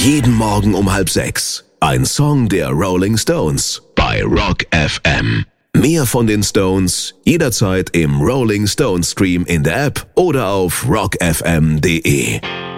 Jeden Morgen um 5:30. Ein Song der Rolling Stones bei Rock FM. Mehr von den Stones jederzeit im Rolling Stones Stream in der App oder auf rockfm.de.